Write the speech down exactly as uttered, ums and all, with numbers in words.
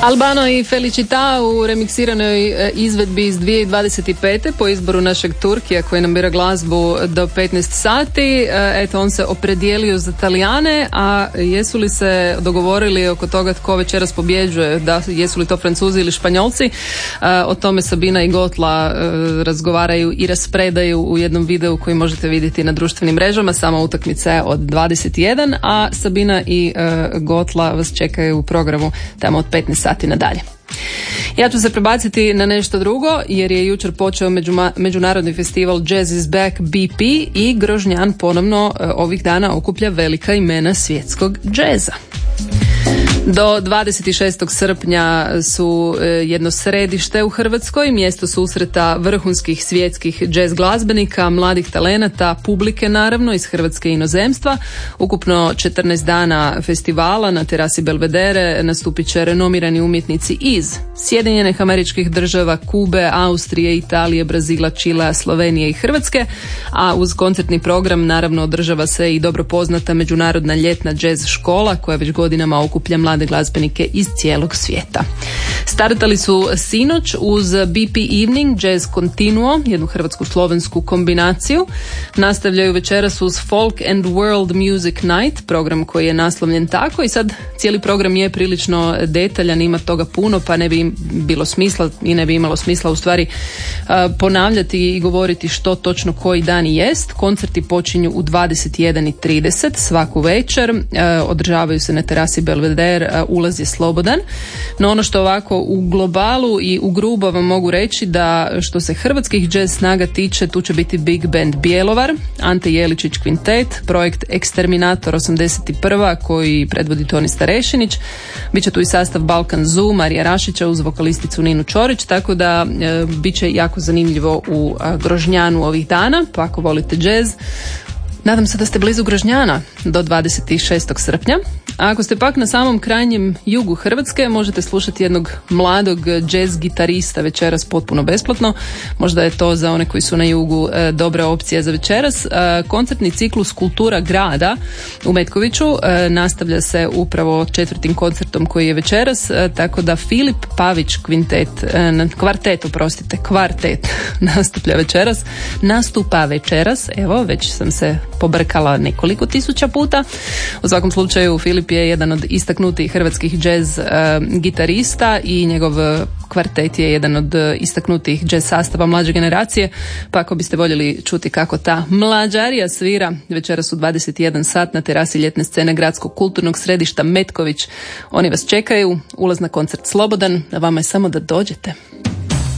Albano i Felicita u remiksiranoj izvedbi iz dvije tisuće dvadeset pete po izboru našeg Turkija koji nam bira glazbu do petnaest sati. Eto, on se opredijelio za Talijane, a jesu li se dogovorili oko toga tko večeras pobjeđuje, da jesu li to Francuzi ili Španjolci? O tome Sabina i Gotla razgovaraju i raspredaju u jednom videu koji možete vidjeti na društvenim mrežama. Sama utakmica je od dvadeset jedan, a Sabina i Gotla vas čekaju u programu tamo od petnaest sati nadalje. Ja ću se prebaciti na nešto drugo jer je jučer počeo međuma, međunarodni festival Jazz is Back B P i Grožnjan ponovno ovih dana okuplja velika imena svjetskog džeza. Do dvadeset šestog srpnja su jedno središte u Hrvatskoj, mjesto susreta vrhunskih svjetskih džez glazbenika, mladih talenata, publike naravno iz Hrvatske i inozemstva. Ukupno četrnaest dana festivala na terasi Belvedere nastupit će renomirani umjetnici iz Sjedinjenih Američkih Država, Kube, Austrije, Italije, Brazila, Čilea, Slovenije i Hrvatske, a uz koncertni program naravno održava se i dobro poznata međunarodna ljetna džez škola koja već godinama okuplja mlade glazbenike iz cijelog svijeta. Startali su sinoć uz B P Evening Jazz Continuo, jednu hrvatsko-slovensku kombinaciju. Nastavljaju večeras uz Folk and World Music Night, program koji je naslovljen tako i sad cijeli program je prilično detaljan, ima toga puno pa ne bi bilo smisla i ne bi imalo smisla u stvari ponavljati i govoriti što točno koji dan i jest. Koncerti počinju u dvadeset jedan i trideset svaku večer, održavaju se na terasi Belvedere, ulaz je slobodan. No ono što ovako u globalu i u grubo vam mogu reći da što se hrvatskih jazz snaga tiče, tu će biti Big Band Bjelovar, Ante Jeličić Kvintet, projekt Eksterminator osamdeset prva koji predvodi Toni Starešinić, bit će tu i sastav Balkan Zoo, Marija Rašića uz vokalisticu Ninu Čorić, tako da e, bit će jako zanimljivo u a, Grožnjanu ovih dana, pa ako volite jazz, nadam se da ste blizu Grožnjana do dvadeset šestog srpnja. A ako ste pak na samom krajnjem jugu Hrvatske, možete slušati jednog mladog jazz gitarista večeras potpuno besplatno. Možda je to za one koji su na jugu e, dobra opcija za večeras. E, koncertni ciklus Kultura grada u Metkoviću e, nastavlja se upravo četvrtim koncertom koji je večeras, e, tako da Filip Pavić kvintet, e, kvartet, oprostite, kvartet nastuplja večeras, nastupa večeras, evo, već sam se pobrkala nekoliko tisuća puta. U svakom slučaju Filip je jedan od istaknutih hrvatskih jazz uh, gitarista i njegov kvartet je jedan od istaknutih jazz sastava mlađe generacije, pa ako biste voljeli čuti kako ta mlađarija svira večeras u dvadeset jedan sat na terasi ljetne scene Gradskog kulturnog središta Metković, oni vas čekaju, ulaz na koncert slobodan, a vama je samo da dođete.